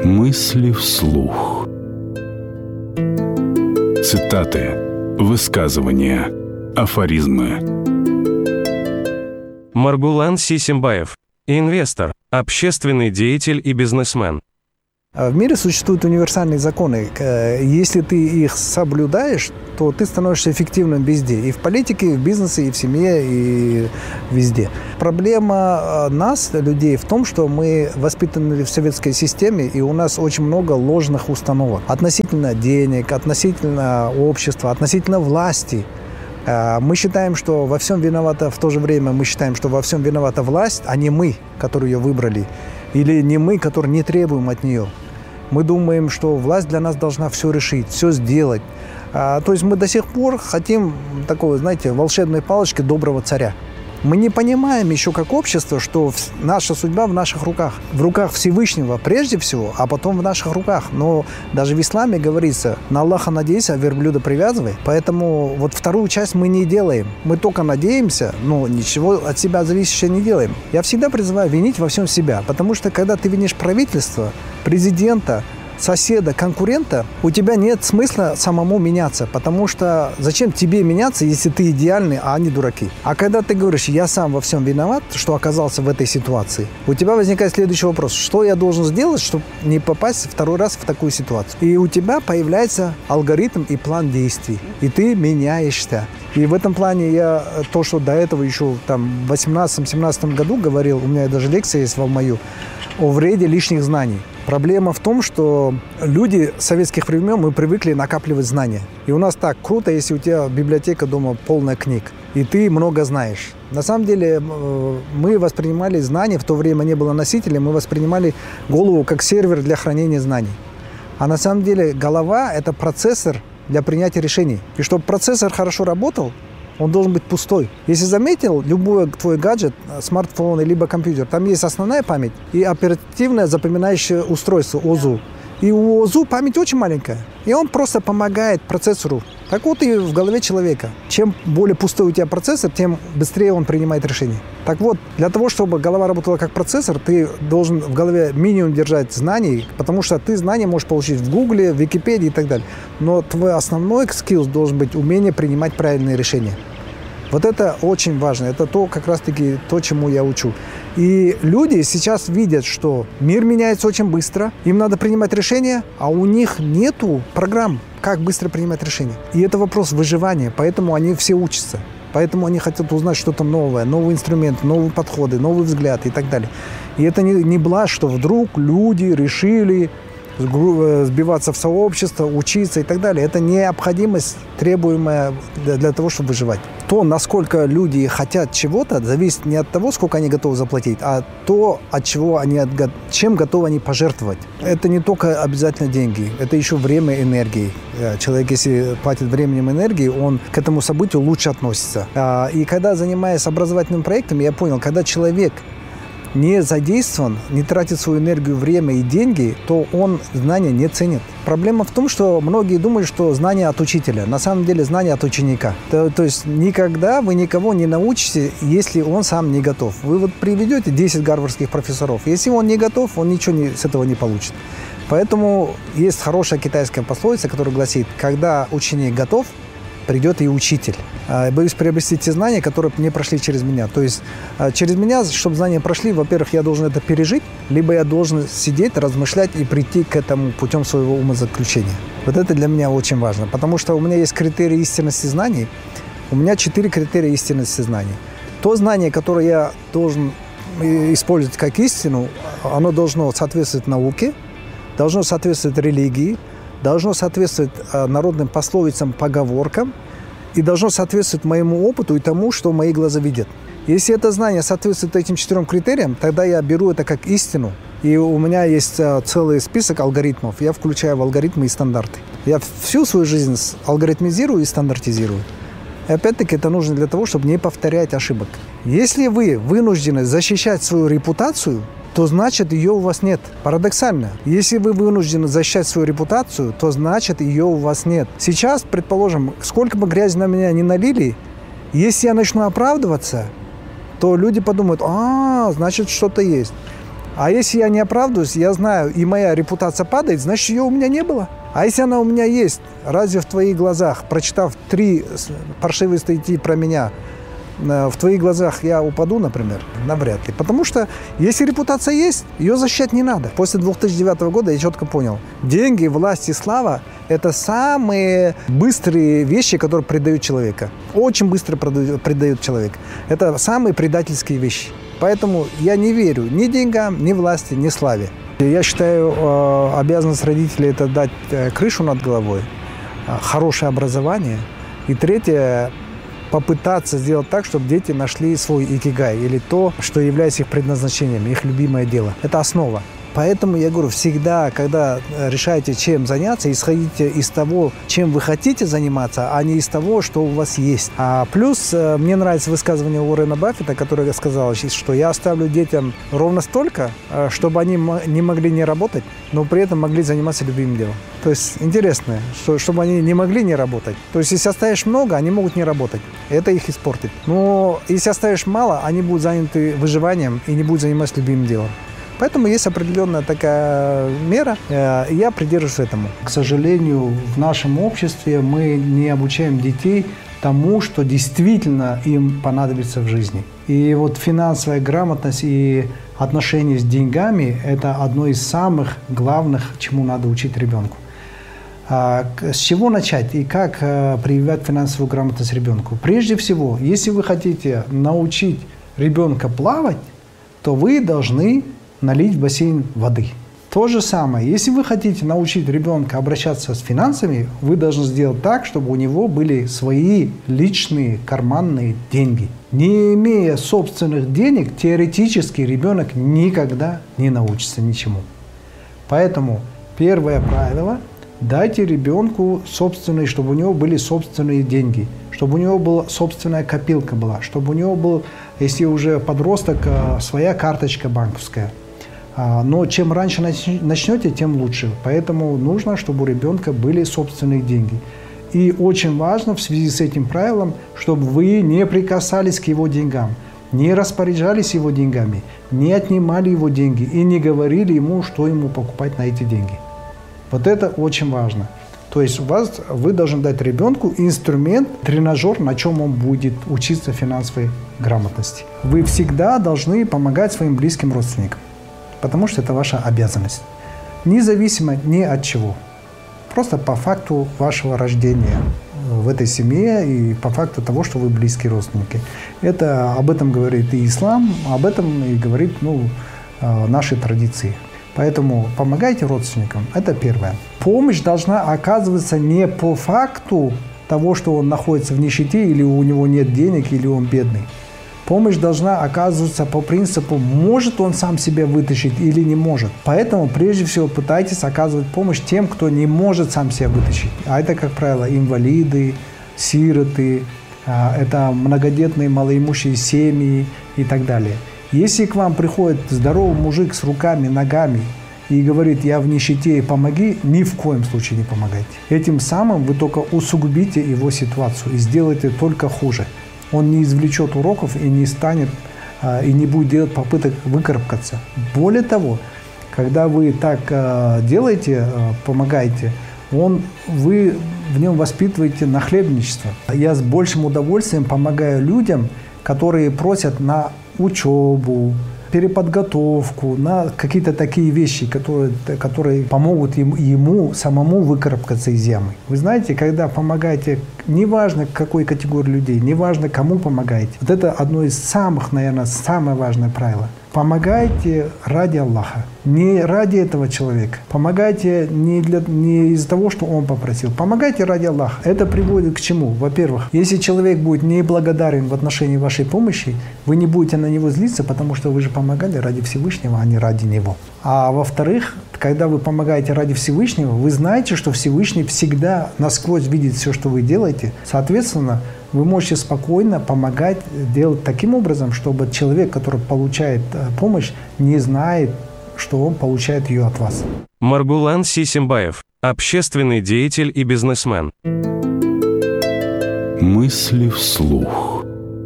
Мысли вслух. Цитаты, высказывания, афоризмы. Маргулан Сисимбаев. Инвестор, общественный деятель и бизнесмен. В мире существуют универсальные законы. Если ты их соблюдаешь, то ты становишься эффективным везде. И в политике, и в бизнесе, и в семье, и везде. Проблема нас, людей, в том, что мы воспитаны в советской системе, и у нас очень много ложных установок. Относительно денег, относительно общества, относительно власти. Мы считаем, что во всем виновата, в то же время мы считаем, что во всем виновата власть, а не мы, которые ее выбрали. Или не мы, которые не требуем от нее. Мы думаем, что власть для нас должна все решить, все сделать. То есть мы до сих пор хотим такой, знаете, волшебной палочки доброго царя. Мы не понимаем еще как общество, что наша судьба в наших руках. В руках Всевышнего прежде всего, а потом в наших руках. Но даже в исламе говорится: на Аллаха надейся, а верблюда привязывай. Поэтому вот вторую часть мы не делаем. Мы только надеемся, но ничего от себя зависящего не делаем. Я всегда призываю винить во всем себя. Потому что когда ты винишь правительство, президента, соседа, конкурента, у тебя нет смысла самому меняться, потому что зачем тебе меняться, если ты идеальный, а они дураки? А когда ты говоришь: я сам во всем виноват, что оказался в этой ситуации, у тебя возникает следующий вопрос: что я должен сделать, чтобы не попасть второй раз в такую ситуацию? И у тебя появляется алгоритм и план действий, и ты меняешься. И в этом плане я то, что до этого еще там в 18-17 году говорил, у меня даже лекция есть в Алмаю, о вреде лишних знаний. Проблема в том, что люди советских времен, мы привыкли накапливать знания. И у нас так круто, если у тебя библиотека дома полная книг, и ты много знаешь. На самом деле мы воспринимали знания, в то время не было носителя, мы воспринимали голову как сервер для хранения знаний. А на самом деле голова – это процессор для принятия решений. И чтобы процессор хорошо работал, он должен быть пустой. Если заметил, любой твой гаджет, смартфон либо компьютер, там есть основная память и оперативное запоминающее устройство ОЗУ. И у ОЗУ память очень маленькая. И он просто помогает процессору. Так вот и в голове человека. Чем более пустой у тебя процессор, тем быстрее он принимает решения. Так вот, для того, чтобы голова работала как процессор, ты должен в голове минимум держать знаний, потому что ты знания можешь получить в Гугле, в Википедии и так далее. Но твой основной скилл должен быть умение принимать правильные решения. Вот это очень важно. Это то, как раз-таки то, чему я учу. И люди сейчас видят, что мир меняется очень быстро, им надо принимать решения, а у них нету программ, как быстро принимать решения. И это вопрос выживания, поэтому они все учатся. Поэтому они хотят узнать что-то новое, новые инструменты, новые подходы, новый взгляд и так далее. И это не блажь, что вдруг люди решили сбиваться в сообщество, учиться и так далее. Это необходимость, требуемая для того, чтобы выживать. То, насколько люди хотят чего-то, зависит не от того, сколько они готовы заплатить, а то, от чего чем готовы они пожертвовать. Это не только обязательно деньги, это еще время, энергии. Человек, если платит временем, энергией, он к этому событию лучше относится. И когда, занимаясь образовательным проектом, я понял, когда человек не задействован, не тратит свою энергию, время и деньги, то он знания не ценит. Проблема в том, что многие думают, что знания от учителя. На самом деле знания от ученика. То есть никогда вы никого не научите, если он сам не готов. Вы вот приведете 10 гарвардских профессоров. Если он не готов, он ничего с этого не получит. Поэтому есть хорошая китайская пословица, которая гласит: когда ученик готов, придет и учитель. Боюсь приобрести те знания, которые не прошли через меня. То есть через меня, чтобы знания прошли, во-первых, я должен это пережить, либо я должен сидеть, размышлять и прийти к этому путем своего умозаключения. Вот это для меня очень важно, потому что у меня есть критерии истинности знаний. У меня 4 критерия истинности знаний. То знание, которое я должен использовать как истину, оно должно соответствовать науке, должно соответствовать религии, должно соответствовать народным пословицам, поговоркам и должно соответствовать моему опыту и тому, что мои глаза видят. Если это знание соответствует этим 4 критериям, тогда я беру это как истину, и у меня есть целый список алгоритмов. Я включаю в алгоритмы и стандарты. Я всю свою жизнь алгоритмизирую и стандартизирую. И опять-таки это нужно для того, чтобы не повторять ошибок. Если вы вынуждены защищать свою репутацию, то значит ее у вас нет. Парадоксально. Если вы вынуждены защищать свою репутацию, то значит ее у вас нет. Сейчас, предположим, сколько бы грязи на меня не налили, если я начну оправдываться, то люди подумают: значит что-то есть. А если я не оправдываюсь, я знаю, и моя репутация падает, значит, ее у меня не было. А если она у меня есть, разве в твоих глазах, прочитав 3 паршивые статьи про меня, в твоих глазах я упаду, например? Навряд ли. Потому что если репутация есть, ее защищать не надо. После 2009 года я четко понял. Деньги, власть и слава – это самые быстрые вещи, которые предают человека. Очень быстро предают человека. Это самые предательские вещи. Поэтому я не верю ни деньгам, ни власти, ни славе. Я считаю, обязанность родителей – это дать крышу над головой, хорошее образование. И третье – попытаться сделать так, чтобы дети нашли свой икигай или то, что является их предназначением, их любимое дело. Это основа. Поэтому я говорю, всегда, когда решаете, чем заняться, исходите из того, чем вы хотите заниматься, а не из того, что у вас есть. Плюс мне нравится высказывание Уоррена Баффета, который сказал, что я оставлю детям ровно столько, чтобы они не могли не работать, но при этом могли заниматься любимым делом. То есть интересно, чтобы они не могли не работать. То есть если оставишь много, они могут не работать. Это их испортит. Но если оставишь мало, они будут заняты выживанием и не будут заниматься любимым делом. Поэтому есть определенная такая мера, и я придерживаюсь этому. К сожалению, в нашем обществе мы не обучаем детей тому, что действительно им понадобится в жизни. И вот финансовая грамотность и отношения с деньгами – это одно из самых главных, чему надо учить ребенку. С чего начать и как прививать финансовую грамотность ребенку? Прежде всего, если вы хотите научить ребенка плавать, то вы должны налить в бассейн воды. То же самое, если вы хотите научить ребенка обращаться с финансами, вы должны сделать так, чтобы у него были свои личные карманные деньги. Не имея собственных денег, теоретически ребенок никогда не научится ничему. Поэтому первое правило – дайте ребенку собственные, чтобы у него были собственные деньги, чтобы у него была собственная копилка была, чтобы у него был, если уже подросток, своя карточка банковская. Но чем раньше начнете, тем лучше. Поэтому нужно, чтобы у ребенка были собственные деньги. И очень важно в связи с этим правилом, чтобы вы не прикасались к его деньгам, не распоряжались его деньгами, не отнимали его деньги и не говорили ему, что ему покупать на эти деньги. Вот это очень важно. То есть вы должны дать ребенку инструмент, тренажер, на чем он будет учиться финансовой грамотности. Вы всегда должны помогать своим близким родственникам. Потому что это ваша обязанность. Независимо ни от чего. Просто по факту вашего рождения в этой семье и по факту того, что вы близкие родственники. Об этом говорит и ислам, об этом и говорит наши традиции. Поэтому помогайте родственникам. Это первое. Помощь должна оказываться не по факту того, что он находится в нищете, или у него нет денег, или он бедный. Помощь должна оказываться по принципу, может он сам себя вытащить или не может. Поэтому прежде всего пытайтесь оказывать помощь тем, кто не может сам себя вытащить. А это, как правило, инвалиды, сироты, это многодетные малоимущие семьи и так далее. Если к вам приходит здоровый мужик с руками, ногами и говорит, я в нищете, помоги, ни в коем случае не помогайте. Этим самым вы только усугубите его ситуацию и сделаете только хуже. Он не извлечет уроков и не станет, и не будет делать попыток выкарабкаться. Более того, когда вы так делаете, помогаете, вы в нем воспитываете нахлебничество. Я с большим удовольствием помогаю людям, которые просят на учебу, переподготовку, на какие-то такие вещи, которые помогут ему самому выкарабкаться из ямы. Вы знаете, когда помогаете, неважно какой категории людей, неважно кому помогаете, вот это одно из самых, наверное, самое важное правило. Помогайте ради Аллаха, не ради этого человека. Помогайте не из-за того, что он попросил. Помогайте ради Аллаха. Это приводит к чему? Во-первых, если человек будет неблагодарен в отношении вашей помощи, вы не будете на него злиться, потому что вы же помогали ради Всевышнего, а не ради него. А во-вторых, когда вы помогаете ради Всевышнего, вы знаете, что Всевышний всегда насквозь видит все, что вы делаете. Соответственно, вы можете спокойно помогать делать таким образом, чтобы человек, который получает помощь, не знает, что он получает ее от вас. Маргулан Сисимбаев, общественный деятель и бизнесмен. Мысли вслух.